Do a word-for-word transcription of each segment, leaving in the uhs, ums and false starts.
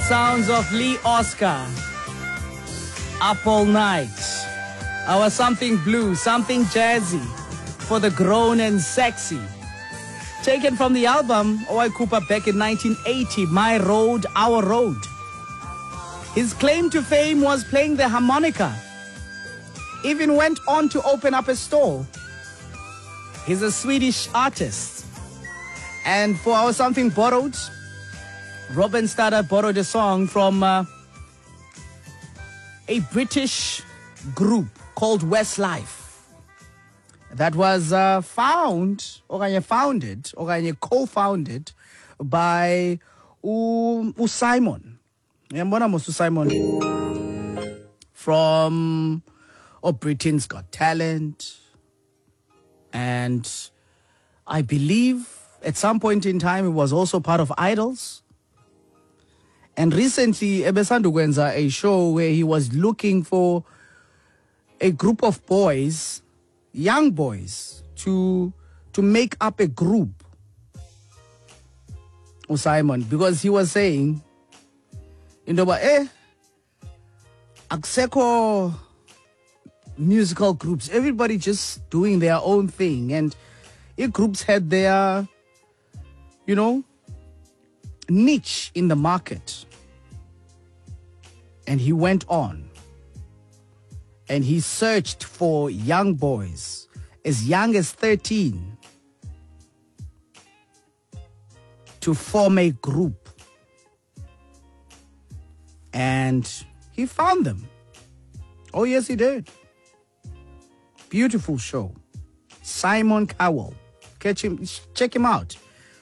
sounds of Lee Oscar. Up All Night. Our something blue, something jazzy for the grown and sexy. Taken from the album Oi Cooper back in nineteen eighty, My Road, Our Road. His claim to fame was playing the harmonica. Even went on to open up a store. He's a Swedish artist. And for our something borrowed, Robin Starter borrowed a song from uh, a British group called Westlife that was uh, found, or founded, or co-founded by U, U Simon. U Simon from oh, Britain's Got Talent. And I believe at some point in time he was also part of Idols. And recently, Ebesandu Gwenza, a show where he was looking for a group of boys, young boys, to to make up a group. Oh, Simon, because he was saying, you know, eh, Akseko musical groups, everybody just doing their own thing, and if groups had their, you know, niche in the market. And he went on and he searched for young boys as young as thirteen to form a group. And he found them. Oh, yes, he did. Beautiful show. Simon Cowell. Catch him, check him out.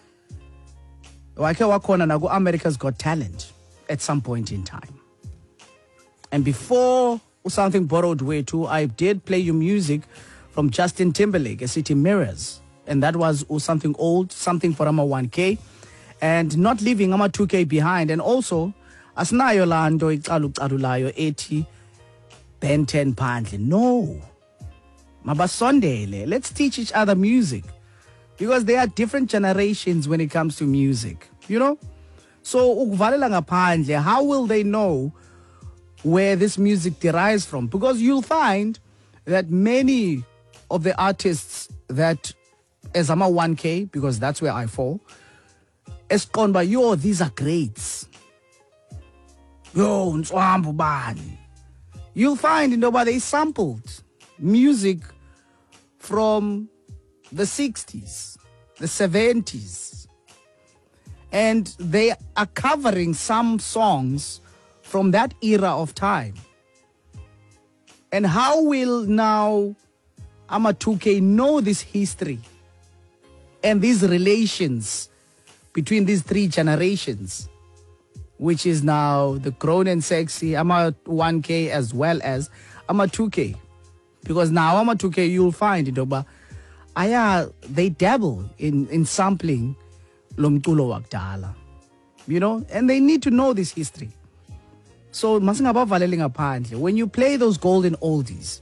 America's Got Talent at some point in time. And before something borrowed way too, I did play you music from Justin Timberlake, A City Mirrors. And that was something old, something for Ama one K. And not leaving Ama two K behind. And also, asinayo lando icalulayo eighty Ben ten Pandle. No. Mabasondele. Let's teach each other music. Because there are different generations when it comes to music. You know? So, ukuvalela ngaphandle, how will they know where this music derives from? Because you'll find that many of the artists that as Ama one K, because that's where I fall, Eskonba, yo, these are greats. Yo, Nswambu Bani. You'll find, you know, but they sampled music from the sixties, the seventies. And they are covering some songs from that era of time. And how will now Ama two K know this history and these relations between these three generations, which is now the grown and sexy Ama one K as well as Ama two K? Because now Ama two K, you'll find it, but aya, they dabble in, in sampling Lomtulo Wakdala, you know, and they need to know this history. So, when you play those golden oldies,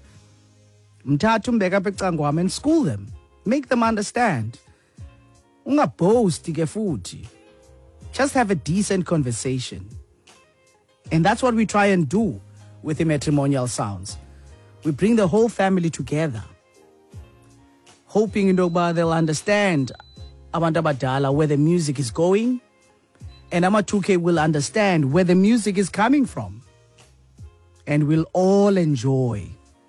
and school them, make them understand. Just have a decent conversation. And that's what we try and do with the Matrimonial Sounds. We bring the whole family together, hoping you know, they'll understand Abandabadala, where the music is going. And Ama two K will understand where the music is coming from. And we'll all enjoy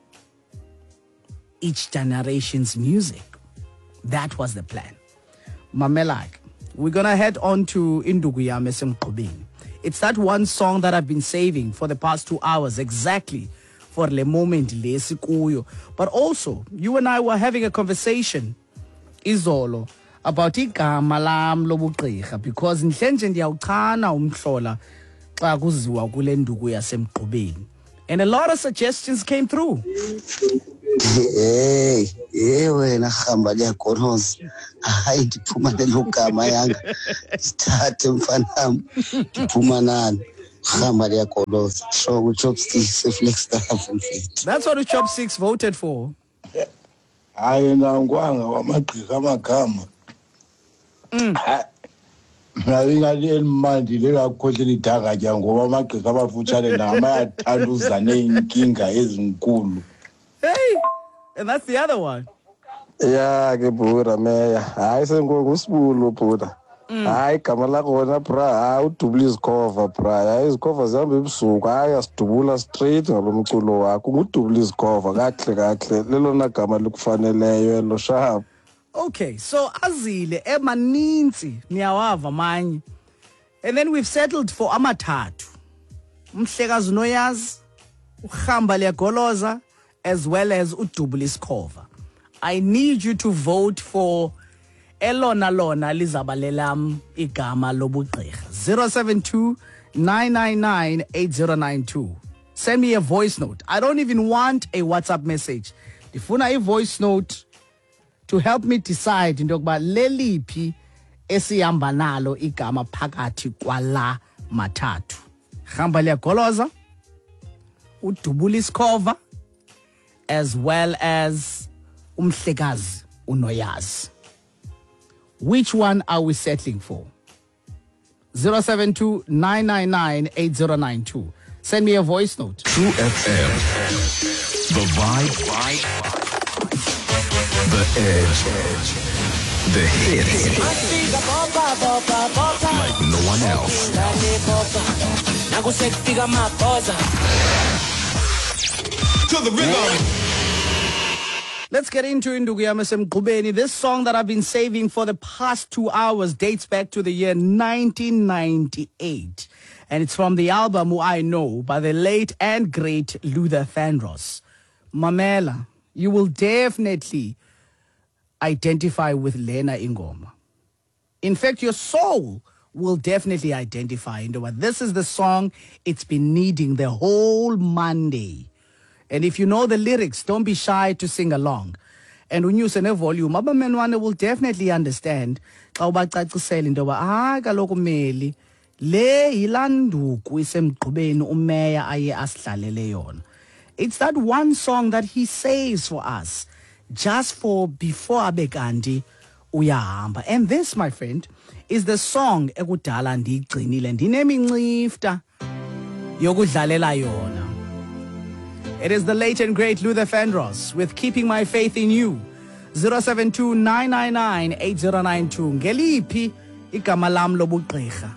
each generation's music. That was the plan. Mamelak, we're going to head on to Induguyame Semqubeni. It's that one song that I've been saving for the past two hours, exactly for le moment lesikuyo. But also, you and I were having a conversation, Izolo, about igama lam lobugqirha, because nhlanje ndiyawuchana umhlola xa kuziwa kule nduku yasemqubeni. And a lot of suggestions came through. Hey, hey, wena hamba liyagonoza. Hayi ndiphuma lelogama yanga. Sithathe mfanami. Ndiphuma nani. Hamba liyagonoza. So Chopsticks Flagstaff and Fit. That's what the Chopsticks voted for. Hayi nangwanga wamagqirha amagama. Ngingani elimandi lekakhohle lidakatya ngoba amagqirha abafutshane namayathanda uza neyinkinga ezinkulu. Hey, and that's the other one. Yeah, ke bura meya. Hayi sengongusibulu bura. Hayi igama lakona bra, hayi udubula izikhova bra. Hayi izikhova zihamba ebusuku, hayi asidubula straight ngalomculo wakho. Ngudubula izikhova kahle kahle. Lelona gama likufaneleyo lo sharp. Okay, so azile emaninzi niyawava manye. And then we've settled for amathathu. Umhlekazi uNoyazi, uHamba Liyagoloza, as well as udubula isikhova. I need you to vote for elona lona lizabalelam igama lobugqirha. zero seven two nine nine nine eight zero nine two. Send me a voice note. I don't even want a WhatsApp message. Ndifuna a voice note to help me decide into yokuba leliphi esihamba nalo igama phakathi kwala mathathu. Hamba Liyagoloza, udubula isikhova, as well as umhlekazi uNoyazi. Which one are we settling for? zero seven two nine nine nine eight zero nine two. Send me a voice note. True F M. The vibe. vibe. The edge. The hits. Like no one else. To the rhythm. Let's get into Induguyama Semgubeni. This song that I've been saving for the past two hours dates back to the year nineteen ninety-eight. And it's from the album Who I Know by the late and great Luther Vandross. Mamela, you will definitely identify with Lena Ingoma. In fact, your soul will definitely identify into what this is the song it's been needing the whole Monday. And if you know the lyrics, don't be shy to sing along. And when you send a volume, abamenwane will definitely understand. Xa ubacacisela into yoba ah kaloku Meli le yilanduku isemgqubeni umeya aye asidlalele yona. It's that one song that he says for us just for before abekanti uyahamba. And this, my friend, is the song ekudala ndiyigcinile ndinemincifta yokudlalela yona. It is the late and great Luther Vandross with Keeping My Faith in You. zero seven two nine nine nine eight zero nine two. Ngeliphi igama lam lobugqirha.